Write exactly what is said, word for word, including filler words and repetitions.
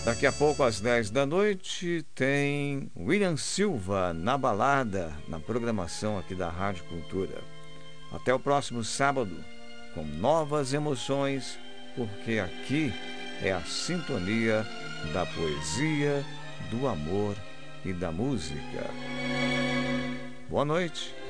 Daqui a pouco, às dez da noite, tem William Silva na balada, na programação aqui da Rádio Cultura. Até o próximo sábado, com novas emoções, porque aqui é a sintonia da poesia, do amor e da música. Boa noite.